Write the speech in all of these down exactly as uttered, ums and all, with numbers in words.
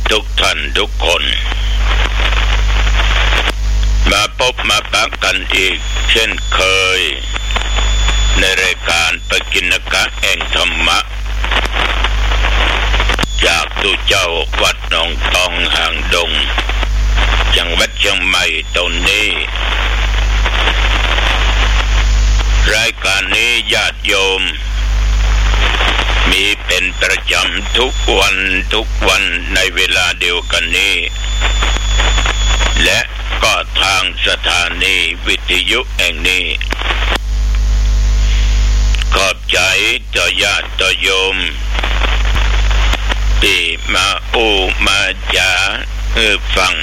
ทุกท่านทุกคนมาพบมาปะกันอีกเช่นเคยในรายการปกิณกะแห่งธรรมะจากตุเจ้าวัดหนองทองห่างดงจังหวัดเชียงใหม่ตรงนี้รายการนี้ญาติโยมมีเป็นประจำทุกวันทุกวันในเวลาเดียวกันนี้และก็ทางสถานีวิทยุแห่งนี้ขอบใจต่อญาติต่อโยมที่มาอู้มาจาเออฟัง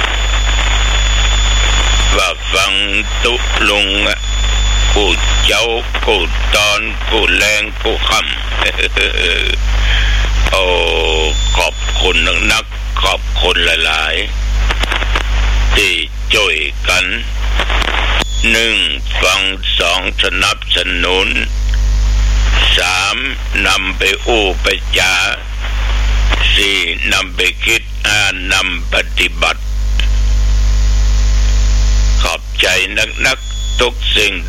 ว่าฟังตุลุงกูเจ้ากูตอนกูแรงกูคำโอ้ขอบคุณนักขอบคุณหลายๆที่ช่วยกันหนึ่งฟังสองสนับสนุนสามนำไปอู้ไปจาสี่นำไปคิดห้านำปฏิบัติขอบใจนักๆทุกสิ่ง